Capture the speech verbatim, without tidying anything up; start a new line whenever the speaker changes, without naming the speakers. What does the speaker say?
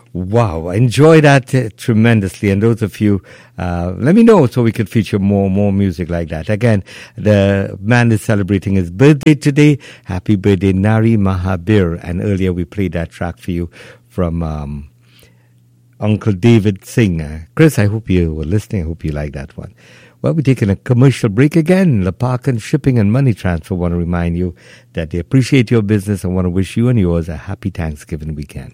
Wow, I enjoy that uh, tremendously. And those of you, uh, let me know so we could feature more more music like that. Again, the man is celebrating his birthday today. Happy birthday, Nari Mahabir. And earlier we played that track for you from um, Uncle David Singh. Uh, Chris, I hope you were listening. I hope you like that one. Well, we're taking a commercial break again. Lepakan Shipping and Money Transfer want to remind you that they appreciate your business and want to wish you and yours a happy Thanksgiving weekend.